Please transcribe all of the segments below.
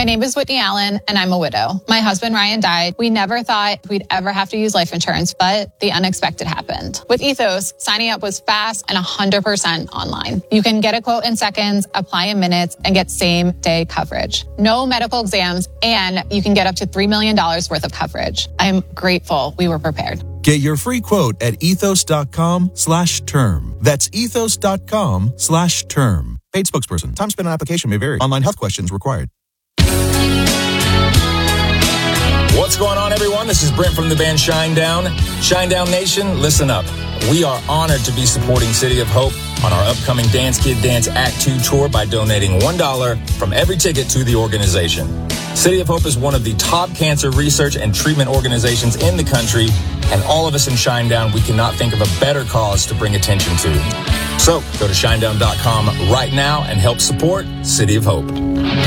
My name is Whitney Allen, and I'm a widow. My husband, Ryan, died. We never thought we'd ever have to use life insurance, but the unexpected happened. With Ethos, signing up was fast and 100% online. You can get a quote in seconds, apply in minutes, and get same-day coverage. No medical exams, and you can get up to $3 million worth of coverage. I'm grateful we were prepared. Get your free quote at ethos.com/term. That's ethos.com/term. Paid spokesperson. Time spent on application may vary. Online health questions required. What's going on, everyone? This is Brent from the band Shinedown. Shinedown Nation, listen up. We are honored to be supporting City of Hope on our upcoming Dance Kid Dance Act 2 tour by donating $1 from every ticket to the organization. City of Hope is one of the top cancer research and treatment organizations in the country, and all of us in Shinedown, we cannot think of a better cause to bring attention to. So go to shinedown.com right now and help support City of Hope.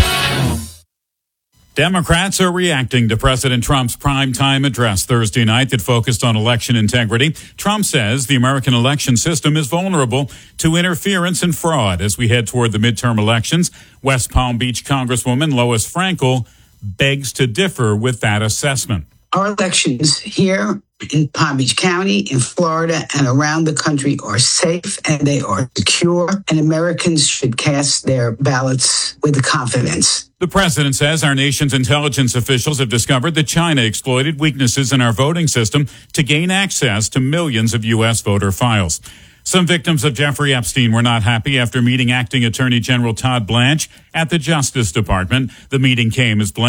Democrats are reacting to President Trump's primetime address Thursday night that focused on election integrity. Trump says the American election system is vulnerable to interference and fraud as we head toward the midterm elections. West Palm Beach Congresswoman Lois Frankel begs to differ with that assessment. Our elections here in Palm Beach County, in Florida, and around the country are safe and they are secure, and Americans should cast their ballots with confidence. The president says our nation's intelligence officials have discovered that China exploited weaknesses in our voting system to gain access to millions of U.S. voter files. Some victims of Jeffrey Epstein were not happy after meeting Acting Attorney General Todd Blanche at the Justice Department. The meeting came as Blanche